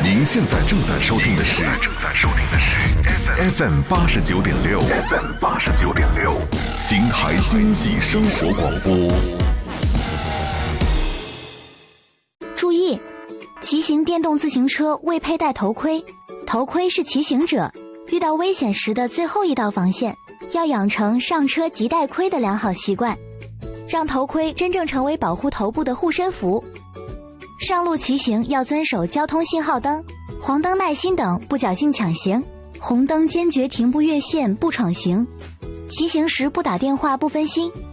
您现在正在收听的是 FM 89.6 秦海经济生活广播。 注意，骑行电动自行车未佩戴头盔，头盔是骑行者遇到危险时的最后一道防线，要养成上车即戴盔的良好习惯，让头盔真正成为保护头部的护身符。上路骑行要遵守交通信号灯、黄灯耐心等，不侥幸抢行，红灯坚决停步越线不闯行。骑行时不打电话不分心，